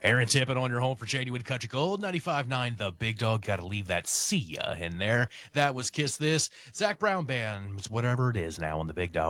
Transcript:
Aaron Tippin on your home for Genuine Country Gold, 95.9 The Big Dog. Got to leave that see ya in there. That was Kiss This. Zach Brown Band, whatever it is now on The Big Dog.